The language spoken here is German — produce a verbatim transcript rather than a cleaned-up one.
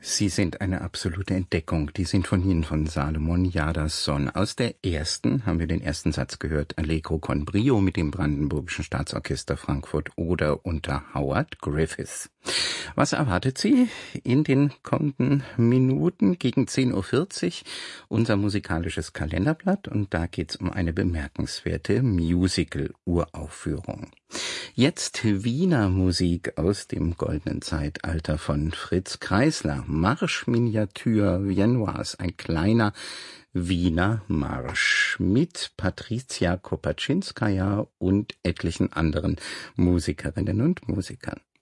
Sie sind eine absolute Entdeckung, die Sinfonien von Salomon Jadassohn. Aus der ersten haben wir den ersten Satz gehört, Allegro con Brio mit dem Brandenburgischen Staatsorchester Frankfurt oder unter Howard Griffiths. Was erwartet Sie in den kommenden Minuten gegen zehn Uhr vierzig? Unser musikalisches Kalenderblatt, und da geht's um eine bemerkenswerte Musical-Uraufführung. Jetzt Wiener Musik aus dem goldenen Zeitalter von Fritz Kreisler. Marsch Miniature Viennoise, ein kleiner Wiener Marsch mit Patricia Kopaczynskaja und etlichen anderen Musikerinnen und Musikern.